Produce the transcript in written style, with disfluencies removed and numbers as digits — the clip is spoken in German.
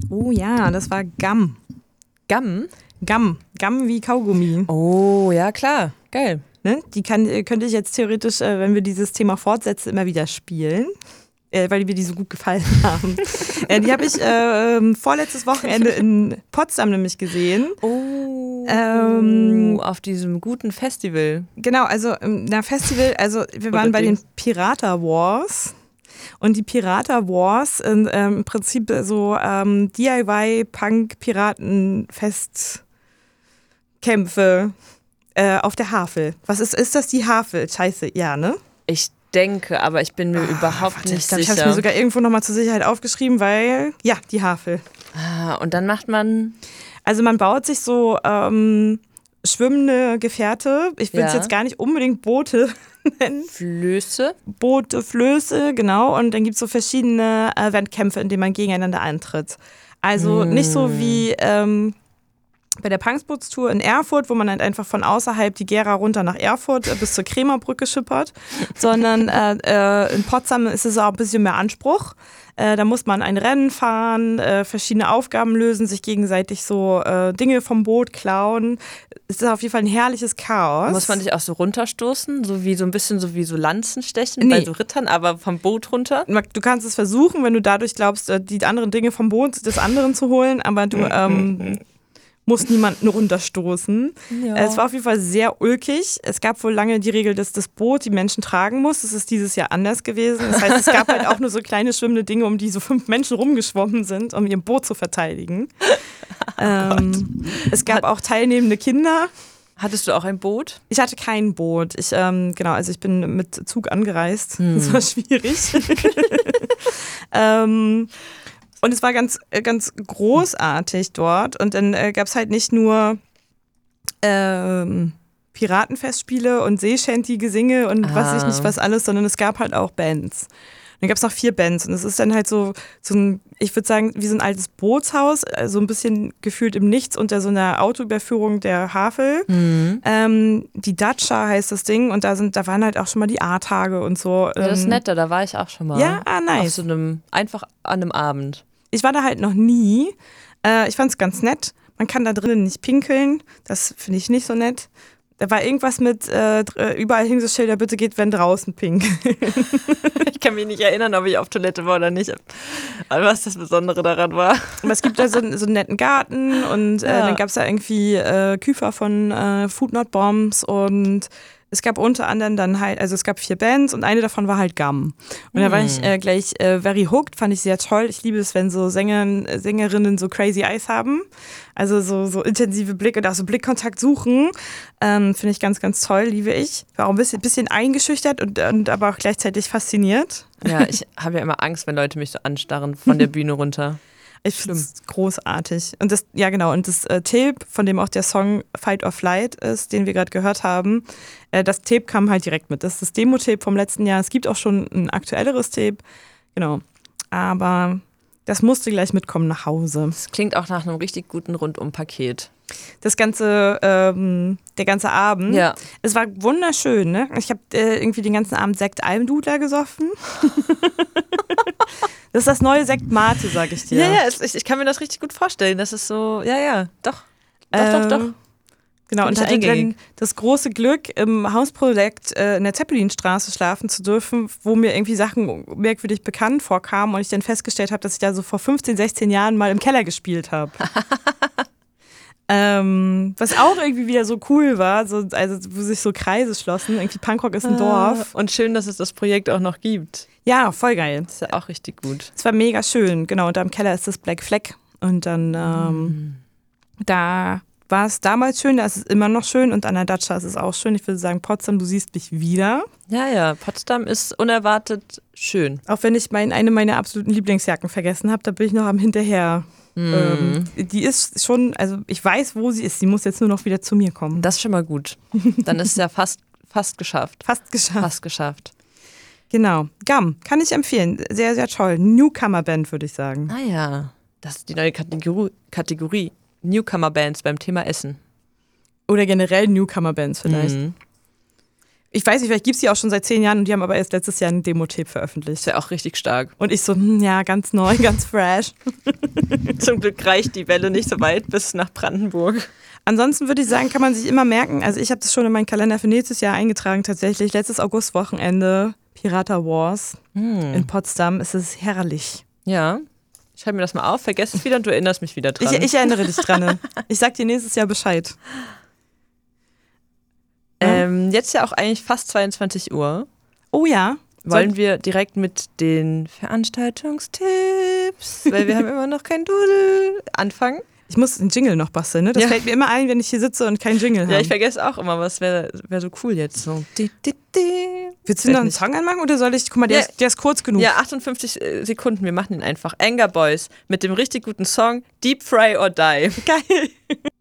Oh ja, das war Gum. Gum? Gum wie Kaugummi. Oh, ja klar. Geil. Ne? Die könnte ich jetzt theoretisch, wenn wir dieses Thema fortsetzen, immer wieder spielen. Weil mir die so gut gefallen haben. Die habe ich vorletztes Wochenende in Potsdam nämlich gesehen. Oh, auf diesem guten Festival. Genau, also wir waren bei den Pirata Wars. Und die Pirata Wars sind im Prinzip so DIY-Punk-Piraten-Festkämpfe auf der Havel. Was ist das, die Havel? Scheiße, ja, ne? Ich denke, aber ich bin mir überhaupt nicht sicher. Ich habe es mir sogar irgendwo nochmal zur Sicherheit aufgeschrieben, weil, ja, die Havel. Und dann macht man... Also man baut sich so schwimmende Gefährte. Ich will es jetzt gar nicht unbedingt Boote nennen. Flöße? Boote, Flöße, genau. Und dann gibt es so verschiedene Wettkämpfe, in denen man gegeneinander antritt. Also nicht so wie bei der Punksbootstour in Erfurt, wo man halt einfach von außerhalb die Gera runter nach Erfurt bis zur Kremerbrücke schippert, sondern in Potsdam ist es auch ein bisschen mehr Anspruch. Da muss man ein Rennen fahren, verschiedene Aufgaben lösen, sich gegenseitig so Dinge vom Boot klauen. Es ist auf jeden Fall ein herrliches Chaos. Muss man dich auch so runterstoßen, so ein bisschen so wie so Lanzen stechen bei so Rittern, aber vom Boot runter? Du kannst es versuchen, wenn du dadurch glaubst, die anderen Dinge vom Boot des anderen zu holen, aber du muss niemanden runterstoßen. Ja. Es war auf jeden Fall sehr ulkig. Es gab wohl lange die Regel, dass das Boot die Menschen tragen muss. Das ist dieses Jahr anders gewesen. Das heißt, es gab halt auch nur so kleine schwimmende Dinge, um die so 5 Menschen rumgeschwommen sind, um ihr Boot zu verteidigen. Es gab auch teilnehmende Kinder. Hattest du auch ein Boot? Ich hatte kein Boot. Ich bin mit Zug angereist. Das war schwierig. Und es war ganz, ganz großartig dort. Und dann gab es halt nicht nur Piratenfestspiele und Seeshanty-Gesinge und was ich nicht was alles, sondern es gab halt auch Bands. Und dann gab es noch 4 Bands. Und es ist dann halt so ein, ich würde sagen, wie so ein altes Bootshaus, so ein bisschen gefühlt im Nichts unter so einer Autoüberführung der Havel. Die Datscha heißt das Ding. Und da waren halt auch schon mal die A-Tage und so. Ja, das ist nett, da war ich auch schon mal. Ja, nice. Einfach an einem Abend. Ich war da halt noch nie. Ich fand es ganz nett. Man kann da drinnen nicht pinkeln. Das finde ich nicht so nett. Da war irgendwas mit, überall hing so Schilder, bitte geht, wenn draußen pinkeln. Ich kann mich nicht erinnern, ob ich auf Toilette war oder nicht. Was das Besondere daran war. Aber es gibt da so einen netten Garten und dann gab es da irgendwie Küfer von Food Not Bombs und es gab unter anderem dann halt, also es gab 4 Bands und eine davon war halt Gum. Und da war ich gleich very hooked, fand ich sehr toll. Ich liebe es, wenn so Sängerinnen so crazy eyes haben. Also so intensive Blick und auch so Blickkontakt suchen. Finde ich ganz, ganz toll, liebe ich. War auch ein bisschen eingeschüchtert und aber auch gleichzeitig fasziniert. Ja, ich habe ja immer Angst, wenn Leute mich so anstarren von der Bühne runter. Ich finde es großartig. Und das Tape, von dem auch der Song Fight or Flight ist, den wir gerade gehört haben, das Tape kam halt direkt mit. Das ist das Demo-Tape vom letzten Jahr. Es gibt auch schon ein aktuelleres Tape. Genau. Aber das musste gleich mitkommen nach Hause. Das klingt auch nach einem richtig guten Rundum-Paket. Der ganze Abend. Ja. Es war wunderschön, ne? Ich habe irgendwie den ganzen Abend Sekt Almdudler gesoffen. Das ist das neue Sekt Mate, sag ich dir. Ja, ich kann mir das richtig gut vorstellen. Das ist so, doch. Genau, und hatte dann das große Glück, im Hausprojekt in der Zeppelinstraße schlafen zu dürfen, wo mir irgendwie Sachen merkwürdig bekannt vorkamen und ich dann festgestellt habe, dass ich da so vor 15, 16 Jahren mal im Keller gespielt habe. Was auch irgendwie wieder so cool war, wo sich so Kreise schlossen. Irgendwie Punkrock ist ein Dorf. Und schön, dass es das Projekt auch noch gibt. Ja, voll geil. Das ist ja auch richtig gut. Es war mega schön, genau. Und da im Keller ist das Black Flag. Und dann da war es damals schön, da ist es immer noch schön. Und an der Datscha ist es auch schön. Ich würde sagen, Potsdam, du siehst mich wieder. Ja, Potsdam ist unerwartet schön. Auch wenn ich eine meiner absoluten Lieblingsjacken vergessen habe, da bin ich noch am Hinterher. Die ist schon, also ich weiß, wo sie ist. Sie muss jetzt nur noch wieder zu mir kommen. Das ist schon mal gut. Dann ist es ja fast geschafft. Fast geschafft. Genau. Gum, kann ich empfehlen. Sehr, sehr toll. Newcomer-Band, würde ich sagen. Ah ja, das ist die neue Kategorie. Newcomer-Bands beim Thema Essen. Oder generell Newcomer-Bands vielleicht. Ich weiß nicht, vielleicht gibt es die auch schon seit 10 Jahren und die haben aber erst letztes Jahr ein Demo-Tape veröffentlicht. Ist ja auch richtig stark. Und ich so, ja, ganz neu, ganz fresh. Zum Glück reicht die Welle nicht so weit bis nach Brandenburg. Ansonsten würde ich sagen, kann man sich immer merken, also ich habe das schon in meinen Kalender für nächstes Jahr eingetragen, tatsächlich. Letztes Augustwochenende, Pirata Wars in Potsdam. Es ist herrlich. Ja, ich schreibe mir das mal auf, vergesse es wieder und du erinnerst mich wieder dran. Ich erinnere dich dran. Ich sag dir nächstes Jahr Bescheid. Jetzt ja auch eigentlich fast 22 Uhr. Oh ja. Wollen wir direkt mit den Veranstaltungstipps, weil wir haben immer noch kein Dudel, anfangen? Ich muss den Jingle noch basteln, ne? Das fällt mir immer ein, wenn ich hier sitze und keinen Jingle habe. Ja, ich vergesse auch immer, was wäre so cool jetzt. So. Willst du noch einen Song anmachen oder soll ich, guck mal, der ist kurz genug. Ja, 58 Sekunden, wir machen ihn einfach. Anger Boys mit dem richtig guten Song Deep Fry or Die. Geil.